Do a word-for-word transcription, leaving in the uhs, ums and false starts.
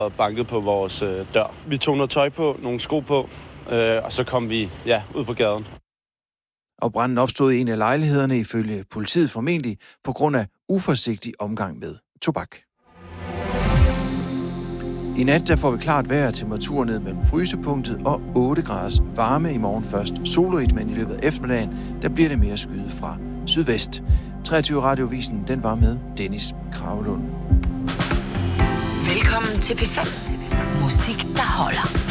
og bankede på vores øh, dør. Vi tog noget tøj på, nogle sko på, øh, og så kom vi ja, ud på gaden. Og branden opstod i en af lejlighederne ifølge politiet formentlig på grund af uforsigtig omgang med tobak. I nat der får vi klart vejr, temperatur ned mellem frysepunktet og otte graders varme i morgen først. Solrigt, men i løbet af eftermiddagen, der bliver det mere skyet fra sydvest. treogtyve Radiovisen, den var med Dennis Kravelund. Velkommen til P fem. Musik, der holder.